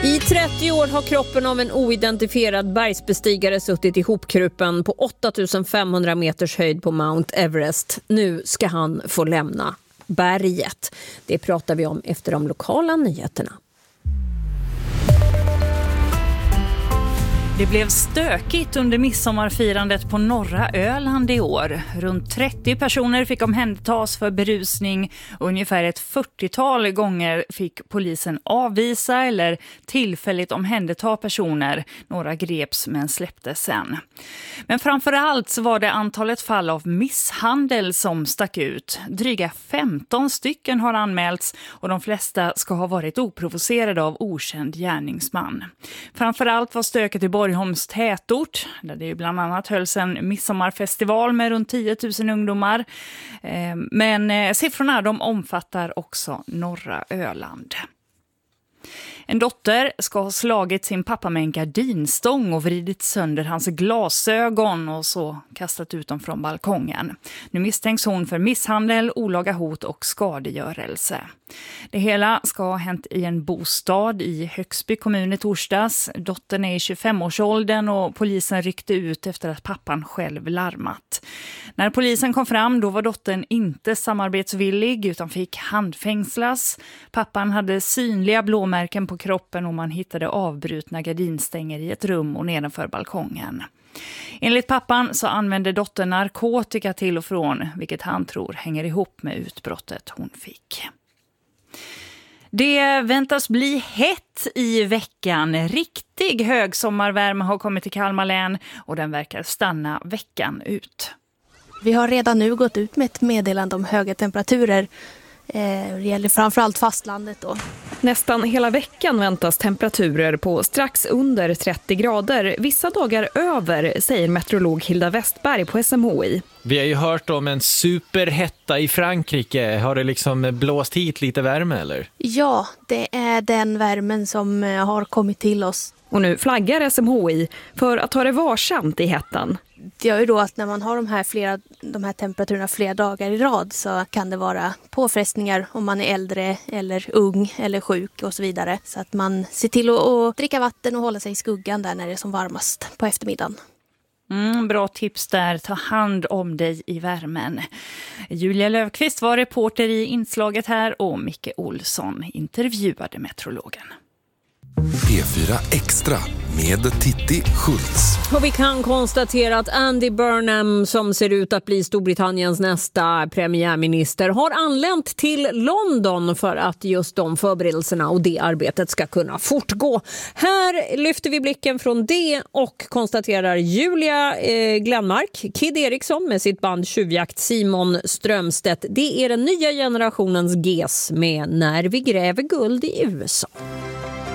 I 30 år har kroppen av en oidentifierad bergsbestigare suttit ihopkrupen på 8500 meters höjd på Mount Everest. Nu ska han få lämna berget. Det pratar vi om efter de lokala nyheterna. Det blev stökigt under midsommarfirandet på norra Öland i år. Runt 30 personer fick omhändertas för berusning. Ungefär ett 40-tal gånger fick polisen avvisa eller tillfälligt omhänderta personer. Några greps men släpptes sen. Men framförallt så var det antalet fall av misshandel som stack ut. Dryga 15 stycken har anmälts och de flesta ska ha varit oprovocerade av okänd gärningsman. Framförallt var stöket i Borgholms tätort, där det bland annat hölls en midsommarfestival med runt 10 000 ungdomar. Men siffrorna de omfattar också norra Öland. En dotter ska ha slagit sin pappa med en gardinstång och vridit sönder hans glasögon och så kastat ut dem från balkongen. Nu misstänks hon för misshandel, olaga hot och skadegörelse. Det hela ska ha hänt i en bostad i Högsby kommun i torsdags. Dottern är i 25-årsåldern och polisen ryckte ut efter att pappan själv larmat. När polisen kom fram då var dottern inte samarbetsvillig utan fick handfängslas. Pappan hade synliga blåmärken på kroppen och man hittade avbrutna gardinstänger i ett rum och nedanför balkongen. Enligt pappan så använde dottern narkotika till och från, vilket han tror hänger ihop med utbrottet hon fick. Det väntas bli hett i veckan. Riktig högsommarvärme har kommit till Kalmar län och den verkar stanna veckan ut. Vi har redan nu gått ut med ett meddelande om höga temperaturer. Det gäller framförallt fastlandet då. Nästan hela veckan väntas temperaturer på strax under 30 grader. Vissa dagar över, säger meteorolog Hilda Westberg på SMHI. Vi har ju hört om en superhetta i Frankrike. Har det liksom blåst hit lite värme eller? Ja, det är den värmen som har kommit till oss. Och nu flaggar SMHI för att ta det varsamt i hettan. Det gör ju då att när man har de här temperaturerna flera dagar i rad så kan det vara påfrestningar om man är äldre eller ung eller sjuk och så vidare. Så att man ser till att dricka vatten och hålla sig i skuggan där när det är som varmast på eftermiddagen. Bra tips där. Ta hand om dig i värmen. Julia Löfqvist var reporter i inslaget här och Micke Olsson intervjuade meteorologen. P4 Extra med Titti Schultz. Och vi kan konstatera att Andy Burnham, som ser ut att bli Storbritanniens nästa premiärminister, har anlänt till London för att just de förberedelserna och det arbetet ska kunna fortgå. Här lyfter vi blicken från det och konstaterar Julia Glenmark, Kid Eriksson med sitt band Tjuvjakt, Simon Strömstedt. Det är den nya generationens GES med När vi gräver guld i USA.